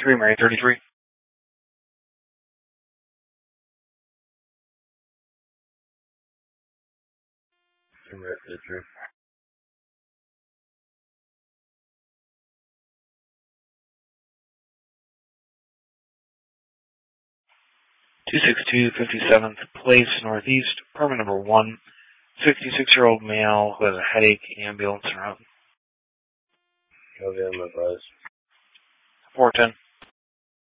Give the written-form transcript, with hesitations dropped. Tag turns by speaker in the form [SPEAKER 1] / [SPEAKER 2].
[SPEAKER 1] 3 Mary 33.
[SPEAKER 2] Mary 33.
[SPEAKER 1] 262 57th Place Northeast, apartment number 1, 66-year-old male who has a headache, ambulance around.
[SPEAKER 2] Okay, I'm advised.
[SPEAKER 1] 410.